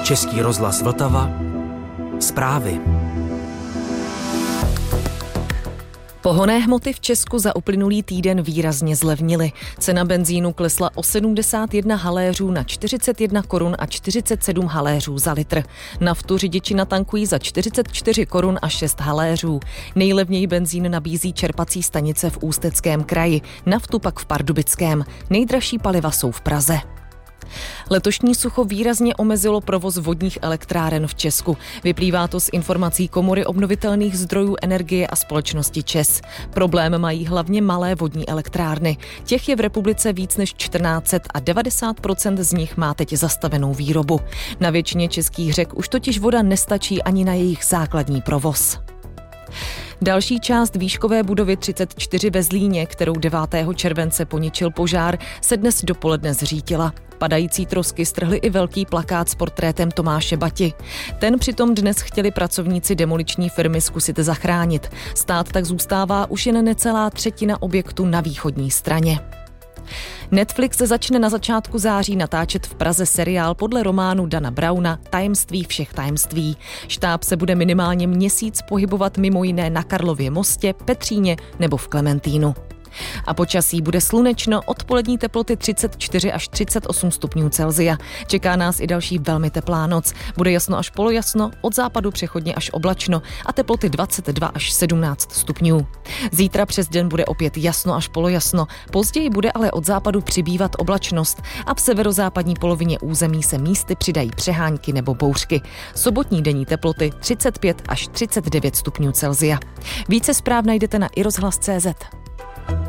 Český rozhlas Vltava. Zprávy. Pohonné hmoty v Česku za uplynulý týden výrazně zlevnily. Cena benzínu klesla o 71 haléřů na 41 korun a 47 haléřů za litr. Naftu řidiči natankují za 44 korun a 6 haléřů. Nejlevněji benzín nabízí čerpací stanice v Ústeckém kraji, naftu pak v Pardubickém. Nejdražší paliva jsou v Praze. Letošní sucho výrazně omezilo provoz vodních elektráren v Česku. Vyplývá to z informací Komory obnovitelných zdrojů energie a společnosti ČEZ. Problém mají hlavně malé vodní elektrárny. Těch je v republice víc než 1400 a 90% z nich má teď zastavenou výrobu. Na většině českých řek už totiž voda nestačí ani na jejich základní provoz. Další část výškové budovy 34 ve Zlíně, kterou 9. července poničil požár, se dnes dopoledne zřítila. Padající trosky strhly i velký plakát s portrétem Tomáše Bati. Ten přitom dnes chtěli pracovníci demoliční firmy zkusit zachránit. Stát tak zůstává už jen necelá třetina objektu na východní straně. Netflix začne na začátku září natáčet v Praze seriál podle románu Dana Browna Tajemství všech tajemství. Štáb se bude minimálně měsíc pohybovat mimo jiné na Karlově mostě, Petříně nebo v Klementínu. A počasí bude slunečno, odpolední teploty 34 až 38 stupňů Celsia. Čeká nás i další velmi teplá noc. Bude jasno až polojasno, od západu přechodně až oblačno a teploty 22 až 17 stupňů. Zítra přes den bude opět jasno až polojasno, později bude ale od západu přibývat oblačnost a v severozápadní polovině území se místy přidají přehánky nebo bouřky. Sobotní denní teploty 35 až 39 stupňů Celsia. Více zpráv najdete na iRozhlas.cz.